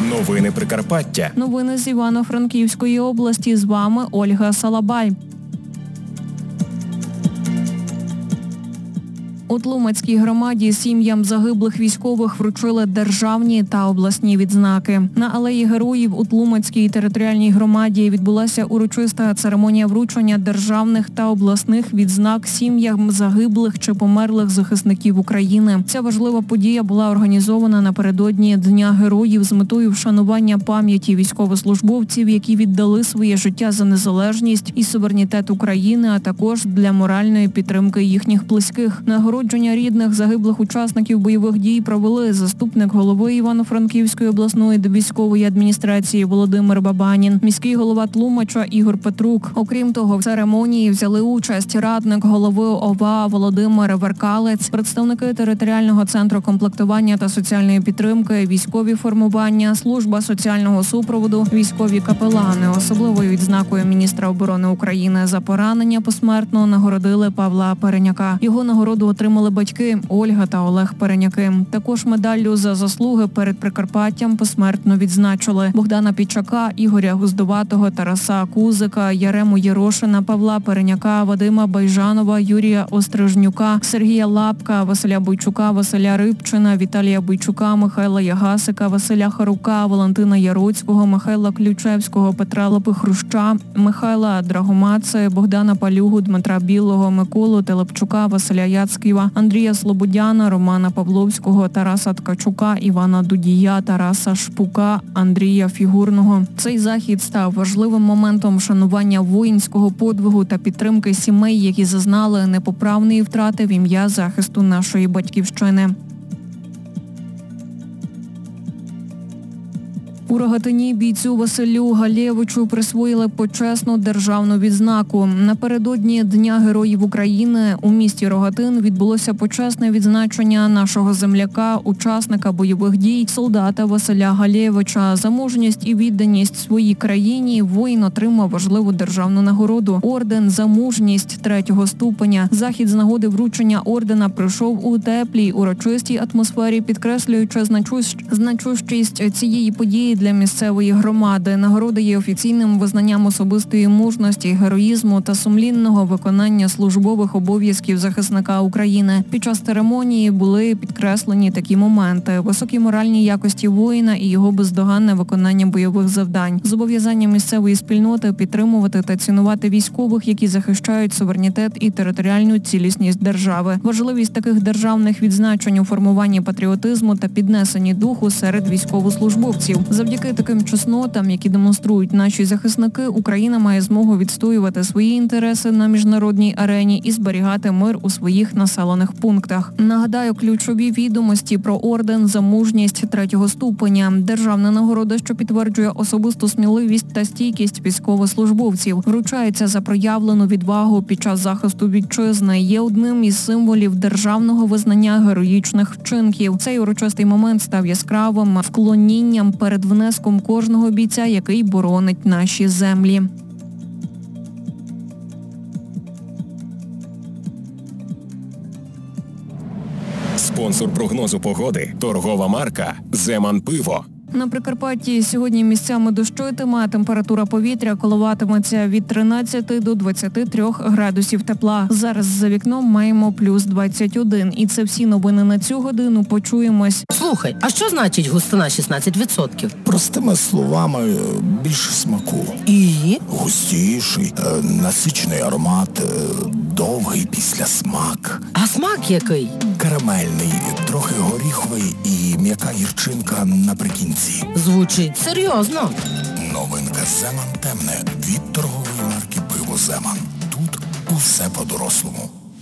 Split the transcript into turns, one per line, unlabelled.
Новини Прикарпаття.
Новини з Івано-Франківської області. З вами Ольга Салабай. У Тлумацькій громаді сім'ям загиблих військових вручили державні та обласні відзнаки. На алеї Героїв у Тлумацькій територіальній громаді відбулася урочиста церемонія вручення державних та обласних відзнак сім'ям загиблих чи померлих захисників України. Ця важлива подія була організована напередодні Дня Героїв з метою вшанування пам'яті військовослужбовців, які віддали своє життя за незалежність і суверенітет України, а також для моральної підтримки їхніх близьких. Нагородження рідних загиблих учасників бойових дій провели заступник голови Івано-Франківської обласної військової адміністрації Володимир Бабанін, міський голова Тлумача Ігор Петрук. Окрім того, в церемонії взяли участь радник голови ОВА Володимир Веркалець, представники територіального центру комплектування та соціальної підтримки, військові формування, служба соціального супроводу, військові капелани. Особливою відзнакою міністра оборони України за поранення посмертно нагородили Павла Переняка. Його нагороду отримали батьки Ольга та Олег Переняки. Також медаллю за заслуги перед Прикарпаттям посмертно відзначили Богдана Підчака, Ігоря Гуздоватого, Тараса Кузика, Ярему Єрошина, Павла Переняка, Вадима Байжанова, Юрія Острижнюка, Сергія Лапка, Василя Бойчука, Василя Рибчина, Віталія Бойчука, Михайла Ягасика, Василя Харука, Валентина Яроцького, Михайла Ключевського, Петра Лопи-Хруща, Михайла Драгомаци, Богдана Палюгу, Дмитра Білого, Миколу Телепчука, Василя Яцьківа, Андрія Слободяна, Романа Павловського, Тараса Ткачука, Івана Дудія, Тараса Шпука, Андрія Фігурного. Цей захід став важливим моментом вшанування воїнського подвигу та підтримки сімей, які зазнали непоправної втрати в ім'я захисту нашої батьківщини. У Рогатині бійцю Василю Галєвичу присвоїли почесну державну відзнаку. Напередодні Дня Героїв України у місті Рогатин відбулося почесне відзначення нашого земляка, учасника бойових дій, солдата Василя Галєвича. За мужність і відданість своїй країні воїн отримав важливу державну нагороду – орден за мужність 3-го ступеня. Захід з нагоди вручення ордена пройшов у теплій, урочистій атмосфері, підкреслюючи значущість цієї події для місцевої громади. Нагорода є офіційним визнанням особистої мужності, героїзму та сумлінного виконання службових обов'язків захисника України. Під час церемонії були підкреслені такі моменти: високі моральні якості воїна і його бездоганне виконання бойових завдань, зобов'язання місцевої спільноти підтримувати та цінувати військових, які захищають суверенітет і територіальну цілісність держави. Важливість таких державних відзначень у формуванні патріотизму та піднесенні духу серед військовослужбовців. Завдяки таким чеснотам, які демонструють наші захисники, Україна має змогу відстоювати свої інтереси на міжнародній арені і зберігати мир у своїх населених пунктах. Нагадаю, ключові відомості про орден за мужність 3-го ступеня. Державна нагорода, що підтверджує особисту сміливість та стійкість військовослужбовців. Вручається за проявлену відвагу під час захисту вітчизни. Є одним із символів державного визнання героїчних вчинків. Цей урочистий момент став яскравим вклонінням перед внеском кожного бійця, який боронить наші землі.
Спонсор прогнозу погоди – торгова марка «Земан Пиво».
На Прикарпатті сьогодні місцями дощитиме, температура повітря коливатиметься від 13 до 23 градусів тепла. Зараз за вікном маємо плюс 21. І це всі новини на цю годину. Почуємось.
Слухай, а що значить густина 16%?
Простими словами, більше смаку.
І?
Густіший, насичений аромат, довгий післясмак.
А смак який?
Карамельний, трохи горіховий і м'яка гірчинка наприкінці.
Звучить серйозно.
Новинка «Земан темне» від торгової марки «Пиво Земан». Тут усе по-дорослому.